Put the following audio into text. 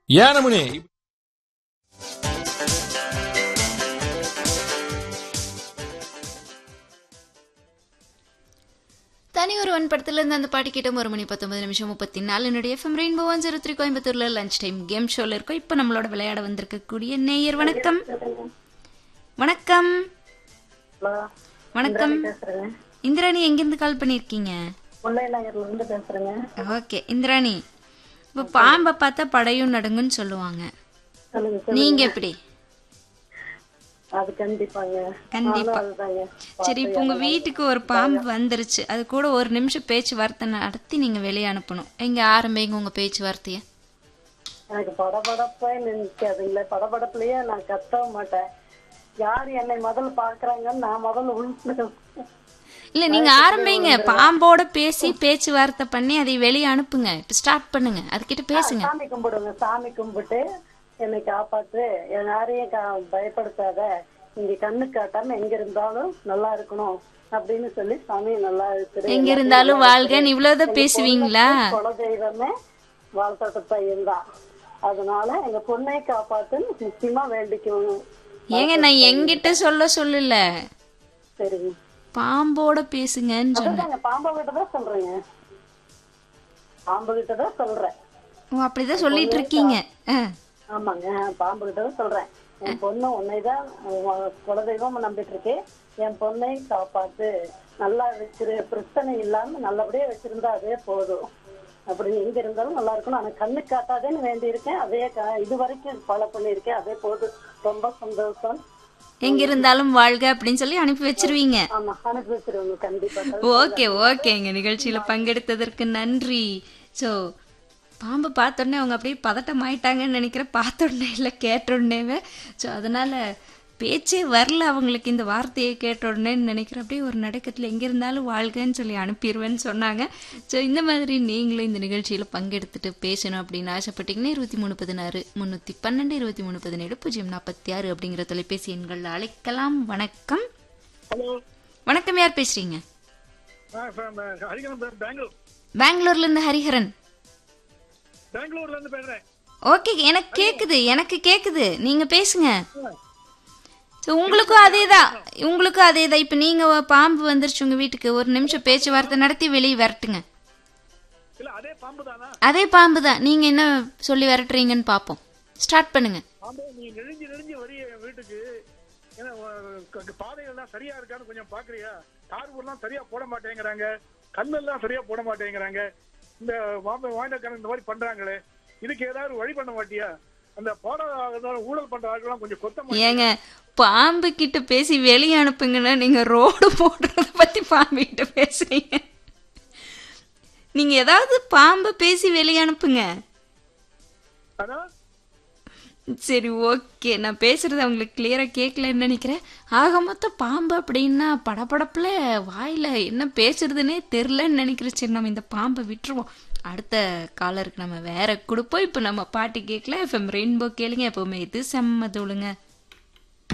ஏனமுனே தனி ஒருவன் படத்துல இருந்து அந்த பாட்டு கேட்டோம். 1:19 என்னுடைய எஃப்எம் ரெயின்போ 103 கோயம்புத்தூர்ல லஞ்ச் டைம் கேம் ஷோல இருக்கோம். இப்ப நம்மளோட விளையாட வந்திருக்கக்கூடிய நேயர் வணக்கம். வணக்கம் வணக்கம் இந்திராணி, எங்கிருந்து கால் பண்ணிருக்கீங்க? ஓகே இந்திராணி, இப்ப பாம்பை பார்த்தா படையும் நடுங்குன்னு சொல்லுவாங்க, நீங்க எப்படி? கண்டிப்பா. சரி, இப்ப உங்க வீட்டுக்கு ஒரு பாம்பு வந்துருச்சு, அது கூட ஒரு நிமிஷம் பேச்சுவார்த்தை நடத்தி நீங்க வெளியே அனுப்பணும். எங்க ஆரம்பிங்க உங்க பேச்சுவார்த்தைய. எனக்கு படபடப்பே நினைக்காதுங்களே, படபடப்புலயே நான் கத்தவும் மாட்டேன். யாரு என்னை முதல்ல பாக்குறாங்கன்னு நான் முதல்ல உள்ள இல்ல, நீங்க ஆரம்பிங்க. பாம்போட பேசி பேச்சுவார்த்தை பண்ணி அதை வெளியே அனுப்புங்க. இப்ப ஸ்டார்ட் பண்ணுங்க, அதுகிட்ட பேசுங்க. சாமி கும்பிடுங்க. சாமி கும்பிட்டு என்னை காப்பாத்து, யாரையும் பயப்படுத்தாத, இங்க கண்ணு காட்டாம எங்க இருந்தாலும் நல்லா இருக்கணும் அப்படின்னு சொல்லி சாமி நல்லா இருக்கு, எங்க இருந்தாலும் வாழ்கன்னு இவ்வளவுதான் பேசுவீங்களா? குலதெய்வமே வாழ்த்தோட்ட பையன் தான், அதனால எங்க பொண்ணை காப்பாத்துன்னு நிச்சயமா வேண்டிக்கணும். ஏங்க, நான் எங்கிட்ட சொல்லல, சரிங்க, பாம்போட பேசுங்கன்னு சொன்னேன். பாம்பு கிட்டதான் சொல்றேங்க, பாம்பு கிட்டதான் சொல்றேன். ஓ, அப்படிதான் சொல்லிட்டு இருக்கீங்க. ஆமாங்க, பாம்பு கிட்டதான் சொல்றேன். என் பொண்ணு உன்னைதான் குலதெய்வம் நம்பிட்டு இருக்கேன், என் பொண்ணை காப்பாத்து, நல்லா வச்சிரு, பிரச்சனை இல்லாம நல்லபடியா வச்சிருந்தா அதே போதும் அப்படின்னு, எங்க இருந்தாலும் நல்லா இருக்கணும், ஆனா கண்ணு காட்டாதேன்னு வேண்டி இருக்கேன். அதே இது வரைக்கும் ஃபாலோ பண்ணிருக்கேன், அதே போதும், ரொம்ப சந்தோஷம். எங்க இருந்தாலும் வாழ்க அப்படின்னு சொல்லி அனுப்பி வச்சிருவீங்க. ஆமா, அனுப்பி வச்சிருவாங்க கண்டிப்பா. ஓகே ஓகே, எங்க நிகழ்ச்சியில பங்கெடுத்ததற்கு நன்றி. சோ, பாம்பு பார்த்தோடனே அவங்க அப்படியே பதட்டம் ஆயிட்டாங்கன்னு நினைக்கிறேன். பார்த்தோடனே இல்லை, கேட்டோடனேவே. ஸோ அதனால பேச்சே வரல அவங்களுக்கு இந்த வார்த்தையை கேட்ட உடனேன்னு நினைக்கிறேன். அப்படியே ஒரு நடக்கத்தில் எங்கே இருந்தாலும் வாழ்கன்னு சொல்லி அனுப்பிடுவேன்னு சொன்னாங்க. ஸோ இந்த மாதிரி நீங்களும் இந்த நிகழ்ச்சியில் பங்கெடுத்துட்டு பேசணும் அப்படின்னு ஆசைப்பட்டீங்கன்னா 2316 312 2317 046 அப்படிங்கிற தொலைபேசி எண்களில் அழைக்கலாம். வணக்கம். வணக்கம், யார் பேசுறீங்க? பெங்களூர்ல இருந்து ஹரிஹரன். ஓகே, எனக்கு கேக்குது, நீங்க பேசுங்க. உங்களுக்கும் அதேதான். இப்ப நீங்க பாம்பு வந்துருச்சு உங்க வீட்டுக்கு, ஒரு நிமிஷம் பேச்சுவார்த்தை நடத்தி வெளியே விரட்டுங்க. அதே பாம்பு தான், நீங்க என்ன சொல்லி விரட்டுறீங்கன்னு பாப்போம். ஸ்டார்ட் பண்ணுங்க. பாதைகள்லாம் சரியா இருக்கான்னு கொஞ்சம் பாக்குறியா? தார்பூர்லாம் சரியா போட மாட்டேங்கிறாங்க, கல்லெல்லாம் சரியா போட மாட்டேங்கிறாங்க, இந்த வாய்ந்தக்காரன் இந்த மாதிரி பண்றாங்களே, இதுக்கு ஏதாவது வழி பண்ண மாட்டியா? அந்த ஊழல் பண்ற ஆட்கள்லாம் கொஞ்சம் கொத்த. ஏங்க, பாம்பு கிட்ட பேசி வெளியே அனுப்புங்கன்னா நீங்க ரோடு போடுறத பத்தி பாம்பு கிட்ட பேசுறீங்க. நீங்க ஏதாவது பாம்பு பேசி வெளியே அனுப்புங்க. சரி, ஓகே, நான் பேசுறது அவங்களுக்கு கிளியரா கேட்கலன்னு நினைக்கிறேன். ஆக மொத்தம் பாம்பு அப்படின்னா படபடப்புல வாயில என்ன பேசுறதுன்னே தெரிலன்னு நினைக்கிறேன். சரி, நம்ம இந்த பாம்பை விட்டுருவோம். அடுத்த காலருக்கு நம்ம வேற கொடுப்போம். இப்போ நம்ம பாட்டு கேட்கல. எஃப்எம் ரெயின்போ கேளுங்க, எப்பவுமே இது செம்ம தோளுங்க.